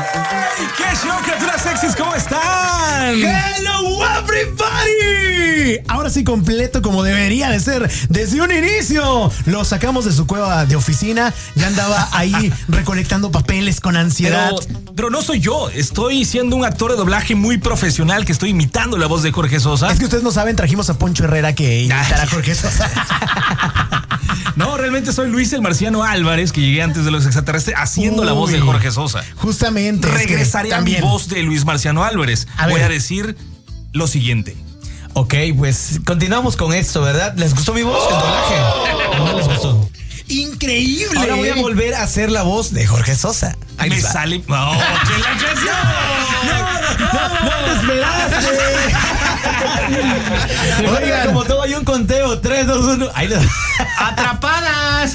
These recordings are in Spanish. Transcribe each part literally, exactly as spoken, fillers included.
¡Qué show, criaturas sexys! ¿Cómo están? ¡Hello, everybody! Ahora sí completo como debería de ser desde un inicio. Lo sacamos de su cueva de oficina. Ya andaba ahí recolectando papeles con ansiedad. Pero, pero no soy yo. Estoy siendo un actor de doblaje muy profesional que estoy imitando la voz de Jorge Sosa. Es que ustedes no saben, trajimos a Poncho Herrera que imitará a Jorge Sosa. No, realmente soy Luis el Marciano Álvarez, que llegué antes de los extraterrestres haciendo Uy, la voz de Jorge Sosa. Justamente. Regresaré es que a mi voz de Luis Marciano Álvarez. A Voy ver. a decir lo siguiente. Ok, pues continuamos con esto, ¿verdad? ¿Les gustó mi voz? Oh. ¿El doblaje? ¿No les gustó? Increíble. Ahora voy a volver a hacer la voz de Jorge Sosa. Ahí me va. sale. ¡No! ¡Que la canción! ¡No! ¡No! ¡No te esperaste! Oigan, como todo hay un conteo. tres, dos, uno. Ahí lo... ¡Atrapadas!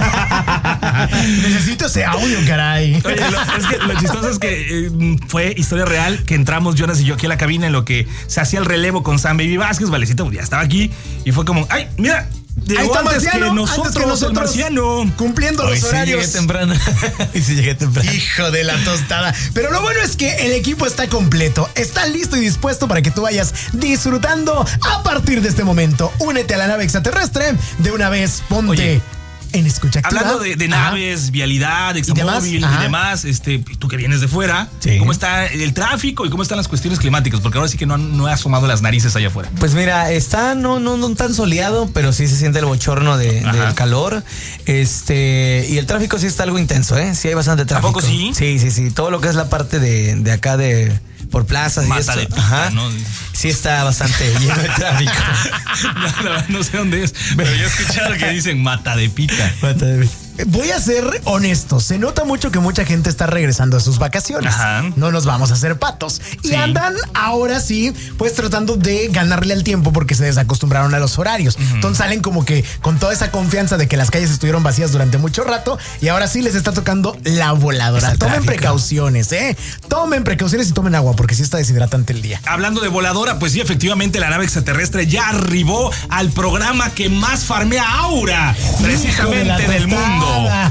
Necesito ese audio, caray. Oye, lo, es que lo chistoso es que eh, fue historia real que entramos Jonas y yo aquí a la cabina en lo que se hacía el relevo con Sam Baby Vázquez. Valecita ya estaba aquí y fue como, ¡ay, mira! Ahí está antes, Marciano, que nosotros, antes que nosotros, el Marciano. Cumpliendo Hoy los horarios. Sí llegué temprano. Y sí llegué temprano. Hijo de la tostada. Pero lo bueno es que el equipo está completo. Está listo y dispuesto para que tú vayas disfrutando a partir de este momento. Únete a la nave extraterrestre. De una vez, ponte... Oye, en escucha activa. Hablando de, de naves, Ajá. vialidad, examóvil y, y demás, este, tú que vienes de fuera, sí. ¿Cómo está el tráfico y cómo están las cuestiones climáticas? Porque ahora sí que no, no he asomado las narices allá afuera. Pues mira, está no, no, no tan soleado, pero sí se siente el bochorno de, del calor. Este, y el tráfico sí está algo intenso, ¿eh? Sí hay bastante tráfico. ¿A poco sí? Sí, sí, sí. Todo lo que es la parte de, de acá de... por plazas y Mata esto. de pita, Ajá. ¿no? Sí está bastante lleno de tráfico. no, no, no sé dónde es, pero yo he escuchado que dicen Mata de Pita. Mata de Pita. Voy a ser honesto, se nota mucho que mucha gente está regresando a sus vacaciones. Ajá. No nos vamos a hacer patos. Y sí. andan ahora sí, pues tratando de ganarle al tiempo porque se desacostumbraron a los horarios. Uh-huh. Entonces salen como que con toda esa confianza de que las calles estuvieron vacías durante mucho rato y ahora sí les está tocando la voladora. Tomen tráfico. precauciones, ¿eh? Tomen precauciones y tomen agua porque sí está deshidratante el día. Hablando de voladora, pues sí, efectivamente la nave extraterrestre ya arribó al programa que más farmea aura, precisamente de del mundo.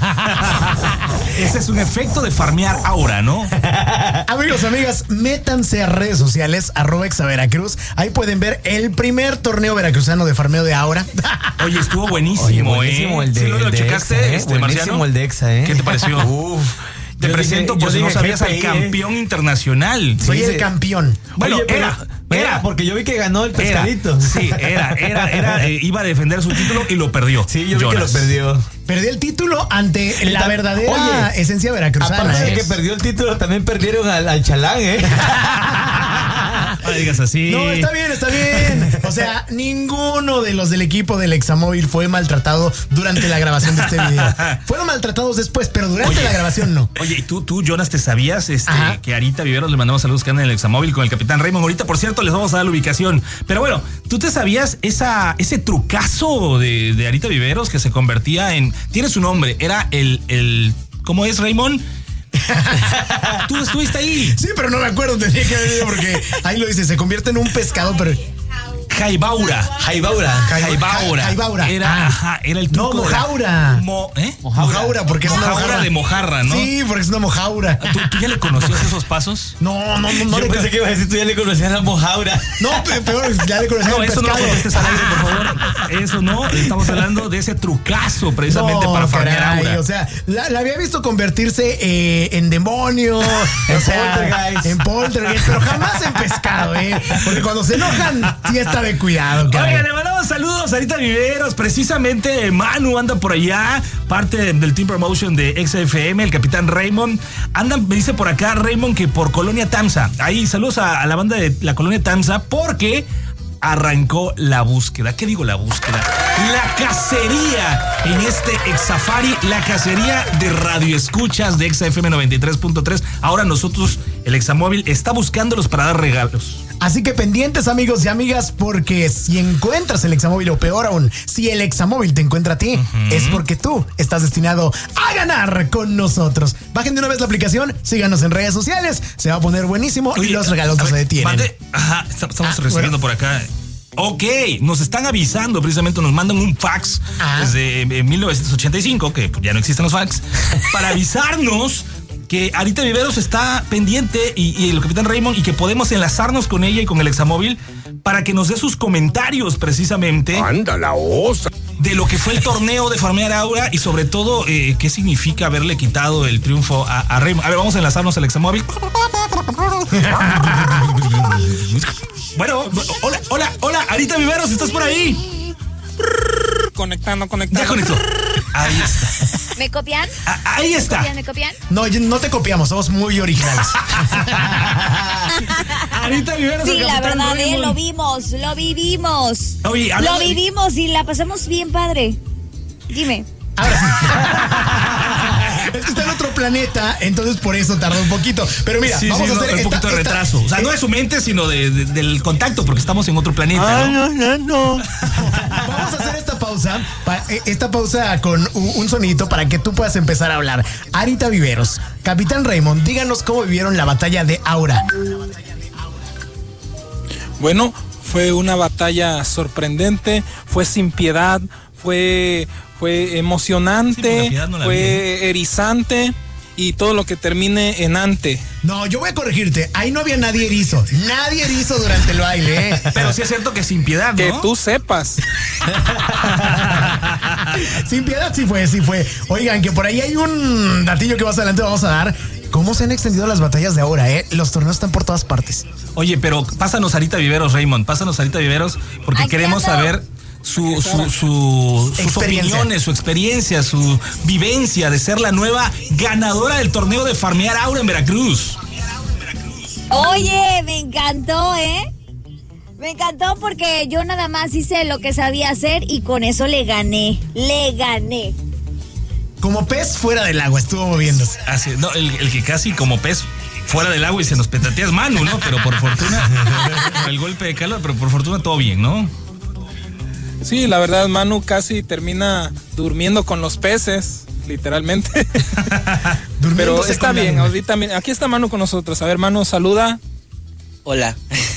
Ese es un efecto de farmear aura, ¿no? Amigos, amigas, métanse a redes sociales, arroba exaveracruz. Ahí pueden ver el primer torneo veracruzano de farmeo de aura. Oye, estuvo buenísimo, Oye, buenísimo ¿eh? el de, ¿Sí lo, lo el de checaste, Exa, ¿eh? este, Buenísimo Marciano? el de Exa, ¿eh? ¿Qué te pareció? Uf. Te yo presento, dije, por si no sabías, al G P I, campeón eh. internacional. Soy sí, el sí. campeón. Bueno, Oye, era, pero, era, era, porque yo vi que ganó el pescadito. Era, sí, era, era, era, eh, iba a defender su título y lo perdió. Sí, yo Jonas. vi que lo perdió. Perdió el título ante la Ta- verdadera Oye, esencia veracruzana. Aparte de ¿eh? que perdió el título, también perdieron al, al Chalán, ¿eh? No digas así. No, está bien, está bien. O sea, ninguno de los del equipo del Examóvil fue maltratado durante la grabación de este video. Fueron maltratados después, pero durante oye, la grabación no. Oye, ¿y tú, tú, Jonas, te sabías este, que Arita Viveros le mandamos saludos que anda en el Examóvil con el capitán Raymond? Ahorita, por cierto, les vamos a dar la ubicación. Pero bueno, ¿tú te sabías esa, ese trucazo de, de Arita Viveros que se convertía en... Tiene su nombre, era el... el ¿cómo es, Raymond? Tú estuviste ahí. Sí, pero no me acuerdo, tenía que haber ido porque ahí lo dice, se convierte en un pescado, pero... Jaibaura. Jaibaura. Jaibaura. Jaibaura. Era, ah. ajá, era el truco. No, mojaura. De la, mo, ¿eh? Mojaura. mojaura, porque es una mojaura. mojarra. de mojarra, ¿no? Sí, porque es una mojaura. ¿Tú, ¿Tú ya le conocías esos pasos? No, no, no. no Yo le pensé que iba a decir, tú ya le conocías la mojaura. No, peor, ya le conocías no, el eso pescado. No lo contestes al aire, por favor. Eso no, estamos hablando de ese trucazo precisamente no, para farmear caray, aura. O sea, la, la había visto convertirse eh, en demonio, en poltergeist, en poltergeist, pero jamás en pescado, ¿eh? Porque cuando se enojan, sí está de cuidado, caray. Oigan, le mandamos saludos a Arita Viveros. Precisamente Manu anda por allá, parte del Team Promotion de X F M, el capitán Raymond. Anda, me dice por acá Raymond que por Colonia Tamsa. Ahí saludos a, a la banda de la Colonia Tamsa porque arrancó la búsqueda. ¿Qué digo la búsqueda? La cacería en este Exafari, la cacería de radioescuchas de X F M noventa y tres punto tres. Ahora nosotros, el Examóvil, está buscándolos para dar regalos. Así que pendientes, amigos y amigas, porque si encuentras el Examóvil, o peor aún, si el Examóvil te encuentra a ti, uh-huh. es porque tú estás destinado a ganar con nosotros. Bajen de una vez la aplicación, síganos en redes sociales, se va a poner buenísimo. Oye, y los regalos no se detienen. Mande, ajá, estamos ah, recibiendo bueno. por acá. Ok, nos están avisando, precisamente nos mandan un fax ah. desde mil novecientos ochenta y cinco, que ya no existen los fax, para avisarnos que Arita Viveros está pendiente y, y el capitán Raymond y que podemos enlazarnos con ella y con el Examóvil para que nos dé sus comentarios precisamente. ¡Anda la osa! De lo que fue el torneo de Farmear Aura y sobre todo eh, qué significa haberle quitado el triunfo a, a Raymond. A ver, vamos a enlazarnos al Examóvil. Bueno, hola, hola, hola, Arita Viveros, ¿estás por ahí? Conectando, conectando. Ya conectó. Ahí está. ¿Me copian? Ah, ahí está. ¿Me copian? ¿Me copian? No, no te copiamos, somos muy originales. Arita Viveros. Sí, la verdad, eh, lo vimos, lo vivimos. Oye, lo de... vivimos y la pasamos bien padre. Dime. Ahora sí. Es que está en otro planeta, entonces por eso tardó un poquito. Pero mira, sí, vamos sí, a no, hacer un esta, poquito de esta, retraso. O sea, no de su mente, sino de, de, del contacto, porque estamos en otro planeta. Ah, ¿no? no, no, no. Vamos a hacer esta pausa, esta pausa con un sonidito para que tú puedas empezar a hablar. Arita Viveros, Capitán Raymond, díganos cómo vivieron la batalla de Aura. Bueno, fue una batalla sorprendente, fue sin piedad, fue, fue emocionante, sí, piedad no fue vi. erizante y todo lo que termine en ante. No, yo voy a corregirte, ahí no había nadie erizo, nadie erizo durante el baile, ¿eh? Pero sí es cierto que sin piedad, ¿no? Que tú sepas. Sin piedad sí fue, sí fue. Oigan, que por ahí hay un datillo que más adelante vamos a dar. ¿Cómo se han extendido las batallas de ahora, eh? Los torneos están por todas partes. Oye, pero pásanos Arita Viveros, Raymond, pásanos Arita Viveros, porque Ay, queremos ando. saber su, su, su, sus opiniones, su experiencia, su vivencia de ser la nueva ganadora del torneo de Farmear Aura en Veracruz. Oye, me encantó, ¿eh? Me encantó porque yo nada más hice lo que sabía hacer y con eso le gané, le gané. Como pez fuera del agua, estuvo moviéndose. Así, no, el, el que casi como pez fuera del agua y se nos petatea es Manu, ¿no? Pero por fortuna, el golpe de calor, pero por fortuna todo bien, ¿no? Sí, la verdad, Manu casi termina durmiendo con los peces, literalmente. Pero está bien, ahorita, aquí está Manu con nosotros. A ver, Manu, saluda. Hola.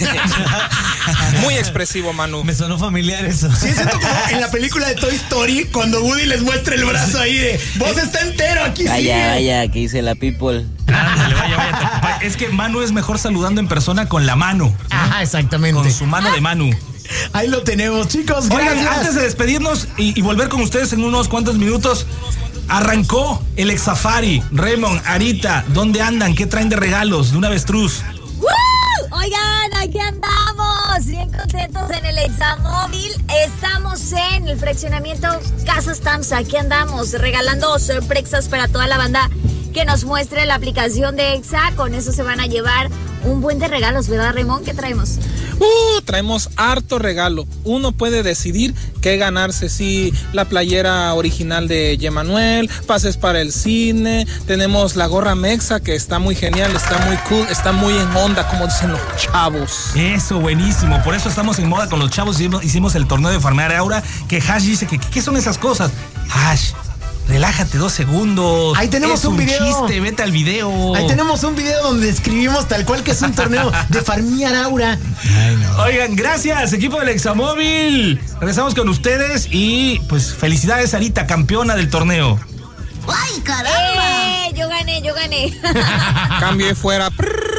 Muy expresivo, Manu. Me sonó familiar eso. Sí, siento como en la película de Toy Story, cuando Woody les muestra el brazo ahí de vos está entero, aquí vaya, sigue. Vaya, vaya, que dice la people. Ándale, vaya, vaya. Es que Manu es mejor saludando en persona con la mano. Ajá, exactamente. Con su mano de Manu. Ahí lo tenemos, chicos. Oigan, antes de despedirnos y, y volver con ustedes en unos cuantos minutos, arrancó el Exafari. Raymond, Arita, ¿dónde andan? ¿Qué traen de regalos de un avestruz? Oigan, aquí andamos, bien contentos en el Examóvil. Estamos en el fraccionamiento Casas Tamsa. Aquí andamos regalando sorpresas para toda la banda que nos muestre la aplicación de Exa. Con eso se van a llevar un buen de regalos, ¿verdad, Raymond? ¿Qué traemos? Uh, traemos harto regalo. Uno puede decidir qué ganarse, si la playera original de Yemanuel, pases para el cine, tenemos la gorra Mexa que está muy genial, está muy cool, está muy en onda, como dicen los chavos. Eso, buenísimo. Por eso estamos en moda con los chavos. Hicimos, hicimos el torneo de Farmear Aura, que Hash dice que ¿qué son esas cosas? Hash, relájate dos segundos. Ahí tenemos es un, un video. chiste, vete al video. Ahí tenemos un video donde describimos tal cual que es un torneo de Farmear Aura. Ay, no. Oigan, gracias, equipo del Examóvil. Regresamos con ustedes y pues felicidades, Arita, campeona del torneo. ¡Ay, caramba! Eh, yo gané, yo gané. Cambie fuera.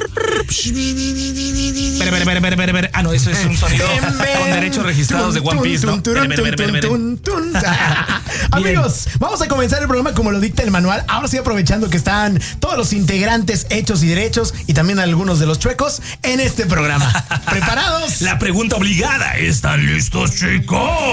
Espera, espera, espera, espera, espera. Ah, no, eso es un sonido con derechos registrados de One Piece, ¿no? Amigos, vamos a comenzar el programa como lo dicta el manual. Ahora sí, aprovechando que están todos los integrantes hechos y derechos y también algunos de los chuecos en este programa. ¿Preparados? La pregunta obligada. ¿Están listos, chicos?